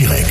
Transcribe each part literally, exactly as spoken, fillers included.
direct.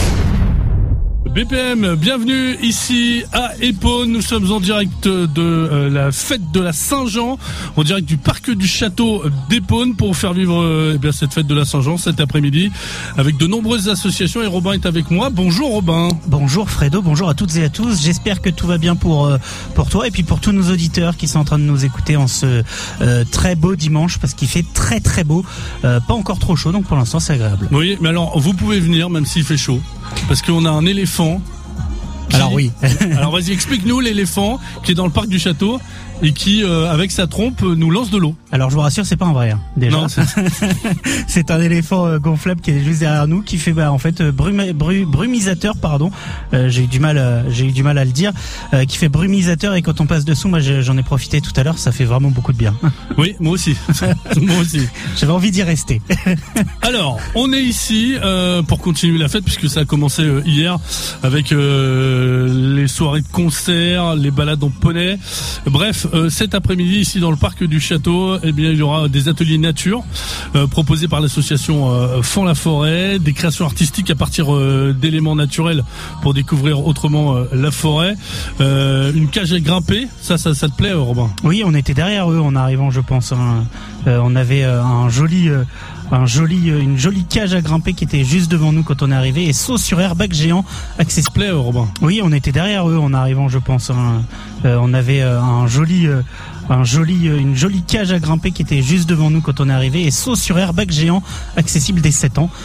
B P M, bienvenue ici à Épône. Nous sommes en direct de euh, la fête de la Saint-Jean, en direct du parc du château d'Épône pour vous faire vivre euh, eh bien, cette fête de la Saint-Jean cet après-midi avec de nombreuses associations. Et Robin est avec moi. Bonjour Robin. Bonjour Fredo, bonjour à toutes et à tous. J'espère que tout va bien pour euh, pour toi et puis pour tous nos auditeurs qui sont en train de nous écouter en ce euh, très beau dimanche parce qu'il fait très très beau. Euh, pas encore trop chaud, donc pour l'instant c'est agréable. Oui, mais alors vous pouvez venir même s'il fait chaud. Parce qu'on a un éléphant. Qui... Alors oui. Alors vas-y, explique-nous l'éléphant qui est dans le parc du château et qui, euh, avec sa trompe, nous lance de l'eau. Alors je vous rassure, c'est pas un vrai. Hein, déjà. Non, c'est... c'est un éléphant euh, gonflable qui est juste derrière nous, qui fait bah, en fait euh, brum, brum, brumisateur, pardon. Euh, j'ai eu du mal, euh, j'ai eu du mal à le dire, euh, qui fait brumisateur et quand on passe dessous, moi j'en ai profité tout à l'heure, ça fait vraiment beaucoup de bien. Oui, moi aussi. moi aussi. J'avais envie d'y rester. Alors, on est ici euh, pour continuer la fête puisque ça a commencé euh, hier avec euh, les soirées de concert, les balades en poney. Bref, euh, cet après-midi ici dans le parc du château, eh bien il y aura des ateliers nature euh, proposés par l'association euh, Fond la Forêt, des créations artistiques à partir euh, d'éléments naturels pour découvrir autrement euh, la forêt, euh, une cage à grimper. Ça, ça, ça te plaît, Robin? Oui, on était derrière eux en arrivant, je pense. Hein. Euh, on avait euh, un joli. Euh, Un joli, une jolie cage à grimper qui était juste devant nous quand on est arrivé et saut sur airbag géant accessible. Plaît, Robin. Oui, on était derrière eux en arrivant, je pense. Hein. Euh, on avait euh, un joli, euh, un joli, une jolie cage à grimper qui était juste devant nous quand on est arrivé et saut sur airbag géant accessible dès sept ans.